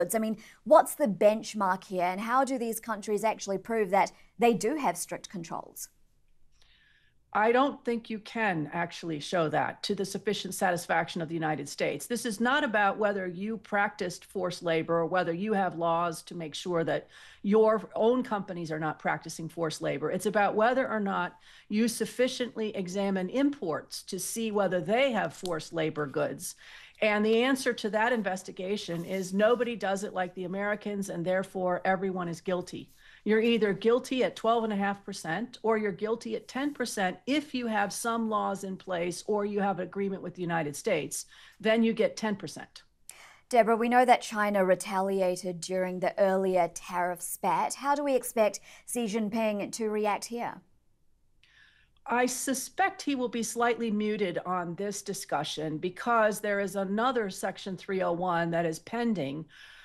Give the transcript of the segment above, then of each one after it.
I mean, what's the benchmark here, and how do these countries actually prove that they do have strict controls? I don't think you can actually show that to the sufficient satisfaction of the United States. This is not about whether you practiced forced labor or whether you have laws to make sure that your own companies are not practicing forced labor. It's about whether or not you sufficiently examine imports to see whether they have forced labor goods. And the answer to that investigation is nobody does it like the Americans, and therefore everyone is guilty. You're either guilty at 12.5% or you're guilty at 10% if you have some laws in place or you have an agreement with the United States. Then you get 10%. Deborah, we know that China retaliated during the earlier tariff spat. How do we expect Xi Jinping to react here? I suspect he will be slightly muted on this discussion because there is another Section 301 that is pending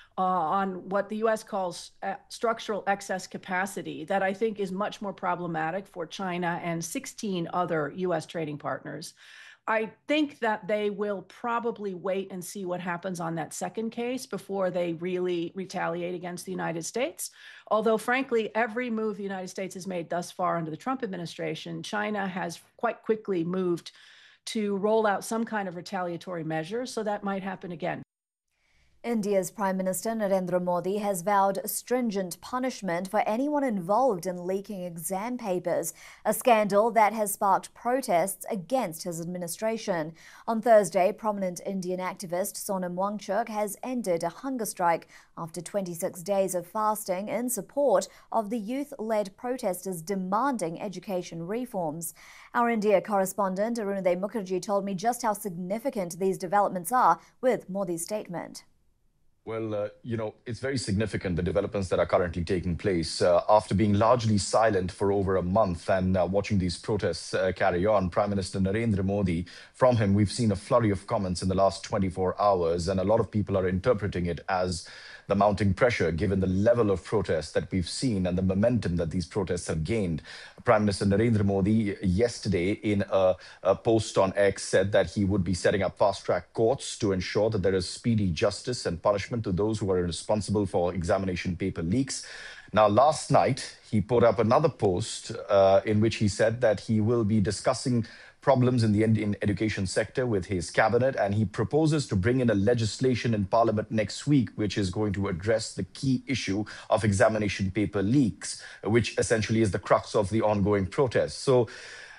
on what the U.S. calls structural excess capacity that I think is much more problematic for China and 16 other U.S. trading partners. I think that they will probably wait and see what happens on that second case before they really retaliate against the United States. Although, frankly, every move the United States has made thus far under the Trump administration, China has quite quickly moved to roll out some kind of retaliatory measure. So that might happen again. India's Prime Minister Narendra Modi has vowed stringent punishment for anyone involved in leaking exam papers, a scandal that has sparked protests against his administration. On Thursday, prominent Indian activist Sonam Wangchuk has ended a hunger strike after 26 days of fasting in support of the youth-led protesters demanding education reforms. Our India correspondent Arunadhay Mukherjee told me just how significant these developments are with Modi's statement. Well, it's very significant, the developments that are currently taking place. After being largely silent for over a month and watching these protests carry on, Prime Minister Narendra Modi, from him, we've seen a flurry of comments in the last 24 hours, and a lot of people are interpreting it as the mounting pressure, given the level of protest that we've seen and the momentum that these protests have gained. Prime Minister Narendra Modi yesterday in a post on X said that he would be setting up fast-track courts to ensure that there is speedy justice and punishment to those who are responsible for examination paper leaks. Now, last night, he put up another post in which he said that he will be discussing problems in the Indian education sector with his cabinet, and he proposes to bring in a legislation in parliament next week, which is going to address the key issue of examination paper leaks, which essentially is the crux of the ongoing protests. So,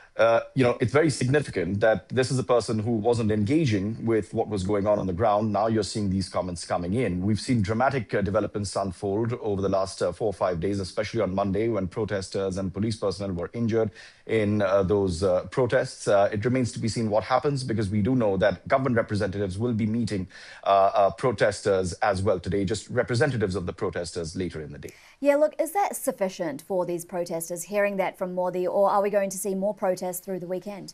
it's very significant that this is a person who wasn't engaging with what was going on the ground. Now you're seeing these comments coming in. We've seen dramatic developments unfold over the last 4 or 5 days, especially on Monday when protesters and police personnel were injured in those protests. It remains to be seen what happens, because we do know that government representatives will be meeting protesters as well today, just representatives of the protesters later in the day. Yeah, look, is that sufficient for these protesters, hearing that from Modi, or are we going to see more protests through the weekend?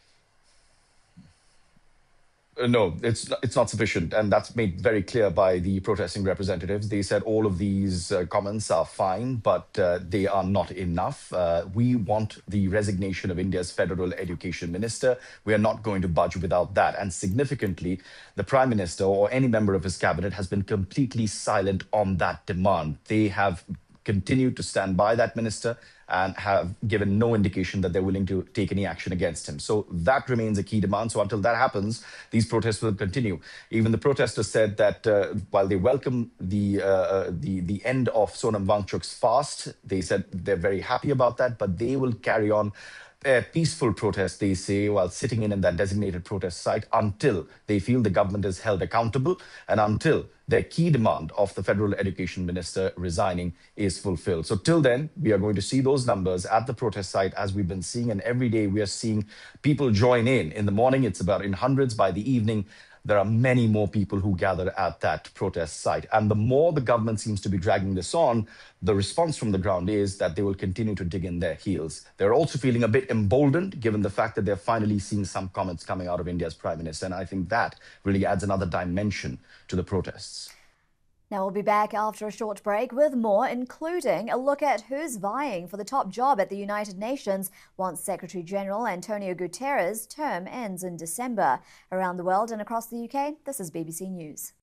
No, it's not sufficient, and that's made very clear by the protesting representatives. They said all of these comments are fine, but they are not enough. We want the resignation of India's federal education minister. We are not going to budge without that. And significantly, the Prime Minister or any member of his cabinet has been completely silent on that demand. They have continued to stand by that minister and have given no indication that they're willing to take any action against him. So that remains a key demand. So until that happens, these protests will continue. Even the protesters said that while they welcome the end of Sonam Wangchuk's fast, they said they're very happy about that, but they will carry on a peaceful protest, they say, while sitting in that designated protest site until they feel the government is held accountable and until their key demand of the federal education minister resigning is fulfilled. So till then, we are going to see those numbers at the protest site as we've been seeing. And every day we are seeing people join in. In the morning, it's about in hundreds. By the evening, there are many more people who gather at that protest site. And the more the government seems to be dragging this on, the response from the ground is that they will continue to dig in their heels. They're also feeling a bit emboldened, given the fact that they're finally seeing some comments coming out of India's Prime Minister. And I think that really adds another dimension to the protests. Now we'll be back after a short break with more, including a look at who's vying for the top job at the United Nations once Secretary General Antonio Guterres' term ends in December. Around the world and across the UK, this is BBC News.